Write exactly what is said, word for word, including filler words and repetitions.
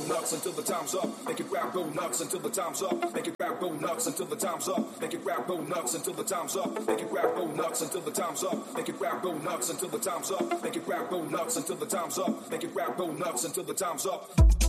nuts until the time's up. Make it rap, go nuts until the time's up. Make it rap, go nuts until the time's up. Make it rap, go nuts until the time's up. Make it rap, go nuts until the time's up. Make it rap, go nuts until the time's up. Make it rap, go nuts until the time's up. Make it rap, go nuts until the time's up.